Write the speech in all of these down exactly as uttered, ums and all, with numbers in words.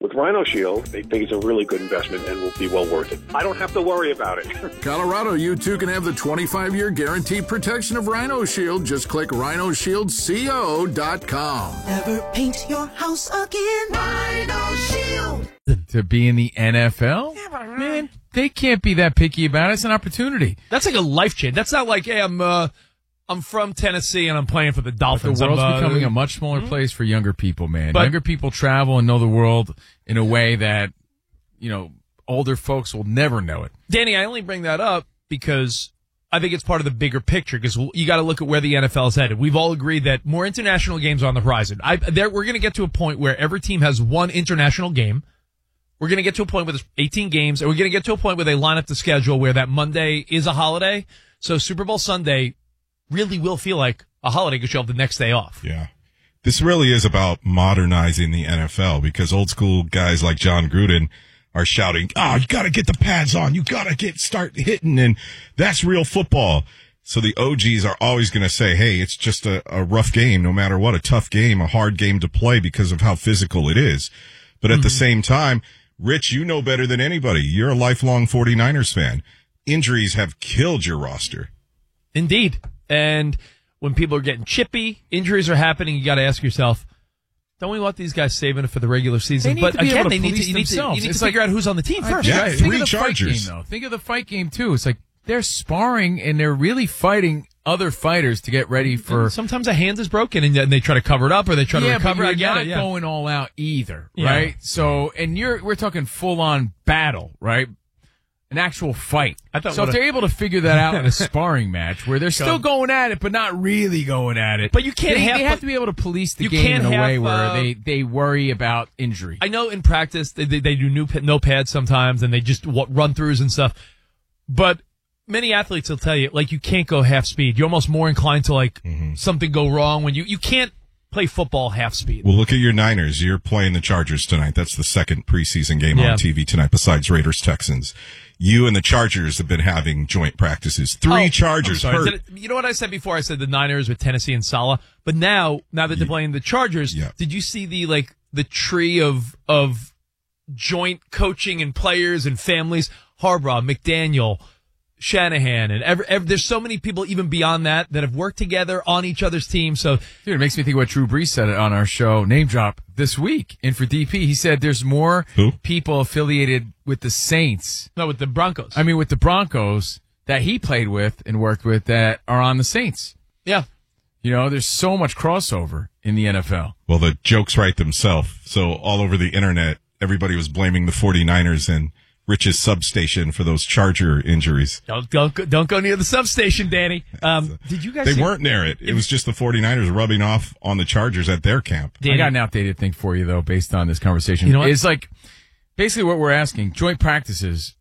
With Rhino Shield, they think it's a really good investment and will be well worth it. I don't have to worry about it. Colorado, you too can have the twenty-five year guaranteed protection of Rhino Shield. Just click rhino shield co dot com. Never paint your house again. Rhino Shield. To be in the N F L? Man, they can't be that picky about it. It's an opportunity. That's like a life change. That's not like, hey, I'm uh, I'm from Tennessee and I'm playing for the Dolphins. The world's I'm, uh, becoming a much smaller mm-hmm. place for younger people, man. But, younger people travel and know the world in a way that, you know, older folks will never know it. Danny, I only bring that up because I think it's part of the bigger picture, because you got to look at where the N F L is headed. We've all agreed that more international games are on the horizon. I, there, we're going to get to a point where every team has one international game. We're going to get to a point where there's eighteen games, and we're going to get to a point where they line up the schedule where that Monday is a holiday. So Super Bowl Sunday really will feel like a holiday because you'll have the next day off. Yeah. This really is about modernizing the N F L, because old school guys like John Gruden are shouting, oh, you got to get the pads on. You got to get start hitting, and that's real football. So the O Gs are always going to say, hey, it's just a, a rough game, no matter what, a tough game, a hard game to play because of how physical it is. But at mm-hmm. the same time, Rich, you know better than anybody. You're a lifelong 49ers fan. Injuries have killed your roster. Indeed. And when people are getting chippy, injuries are happening, you got to ask yourself, don't we want these guys saving it for the regular season? They need but to be again, able to they need to, you need to, you need to figure like, out who's on the team first. Yeah, right? three Think of the Chargers. Fight game, though. Think of the fight game, too. It's like they're sparring and they're really fighting other fighters to get ready for. And sometimes a hand is broken and they try to cover it up or they try to yeah, recover. But you're I get not it, yeah. going all out either, yeah. right? So, and you're we're talking full on battle, right? An actual fight. I thought so if they're able to figure that out in a sparring match where they're still going at it but not really going at it, but you can't they, have, they have to be able to police the you game can't in a have, way where uh, they, they worry about injury. I know in practice they, they, they do new, no pads sometimes and they just run throughs and stuff, but many athletes will tell you, like, you can't go half speed. You're almost more inclined to, like, mm-hmm. something go wrong when you, you can't play football half speed. Well, look at your Niners. You're playing the Chargers tonight. That's the second preseason game yeah. on T V tonight besides Raiders-Texans. You and the Chargers have been having joint practices. Three oh, Chargers hurt. It, you know what I said before? I said the Niners with Tennessee and Salah. But now, now that they're playing the Chargers, yeah. did you see the, like, the tree of, of joint coaching and players and families? Harbaugh, McDaniel, Shanahan, and every, every, there's so many people even beyond that that have worked together on each other's team. So, dude, it makes me think what Drew Brees said on our show, Name Drop, this week in for D P. He said there's more Who? people affiliated with the Saints. No, with the Broncos. I mean, with the Broncos that he played with and worked with that are on the Saints. Yeah. You know, there's so much crossover in the N F L. Well, the jokes write themselves. So all over the internet, everybody was blaming the 49ers and Rich's substation for those Charger injuries. Don't, don't, don't go near the substation, Danny. Um, did you guys They see, weren't near it. It was just the 49ers rubbing off on the Chargers at their camp. Danny, I got an outdated thing for you, though, based on this conversation. You know what? It's like, basically what we're asking, joint practices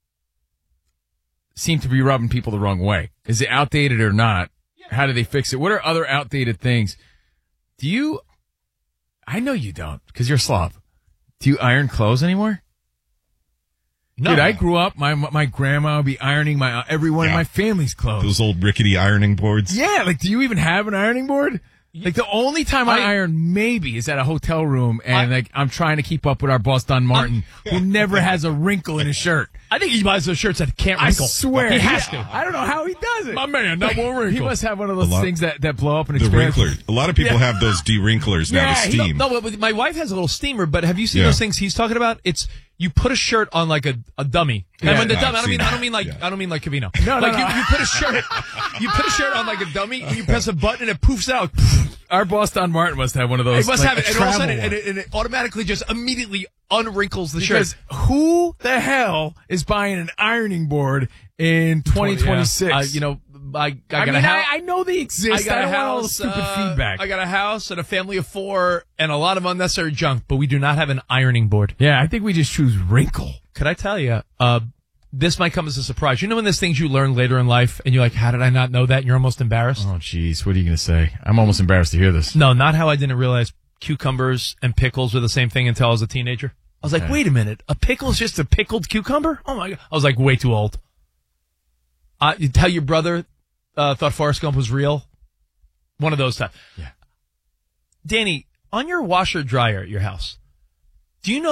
seem to be rubbing people the wrong way. Is it outdated or not? How do they fix it? What are other outdated things? Do you, I know you don't, because you're a slob. Do you iron clothes anymore? No. Dude, I grew up, my my grandma would be ironing my every one yeah. of my family's clothes. Those old rickety ironing boards. Yeah, like, do you even have an ironing board? Like, the only time I, I iron maybe is at a hotel room, and I, like I'm trying to keep up with our boss Don Martin, who never has a wrinkle in his shirt. I think he buys those shirts that can't wrinkle. I swear, he has yeah. to. I don't know how he does it. My man, not more wrinkle. He must have one of those lot, things that, that blow up and the expand. wrinkler. A lot of people yeah. have those de-wrinklers now yeah, to steam. No, no, my wife has a little steamer, but have you seen yeah. those things he's talking about? It's you put a shirt on like a, a dummy. Yeah, and when the no, dummy, I don't mean that. I don't mean like yeah. I don't mean like Cavino. No, like no, you, no. you put a shirt, you put a shirt on like a dummy, and you press a button and it poofs out. Our boss Don Martin must have one of those. He must like, have it, and all of a sudden, one. and it, and it automatically just immediately unwrinkles the because shirt. Who the hell is buying an ironing board in twenty twenty-six? Yeah. Uh, you know, I, I got I mean, a house. I, I know they exist. I got I a don't house. want all the stupid uh, feedback. I got a house and a family of four and a lot of unnecessary junk, but we do not have an ironing board. Yeah, I think we just choose wrinkle. Could I tell you, uh, this might come as a surprise. You know when there's things you learn later in life and you're like, how did I not know that? And you're almost embarrassed. Oh, jeez. What are you going to say? I'm almost embarrassed to hear this. No, not how I didn't realize cucumbers and pickles were the same thing until I was a teenager. I was like, okay. wait a minute. A pickle is just a pickled cucumber? Oh, my God. I was like, way too old. Uh, you tell your brother uh, thought Forrest Gump was real? One of those times. Yeah. Danny, on your washer dryer at your house, do you know